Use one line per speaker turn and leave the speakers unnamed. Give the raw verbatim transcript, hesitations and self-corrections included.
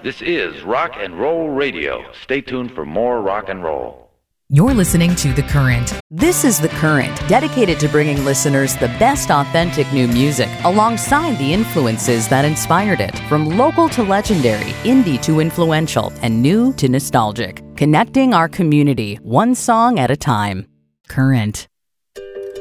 This is Rock and Roll Radio. Stay tuned for more rock and roll.
You're listening to The Current.
This is The Current, dedicated to bringing listeners the best authentic new music alongside the influences that inspired it. From local to legendary, indie to influential, and new to nostalgic. Connecting our community, one song at a time. Current.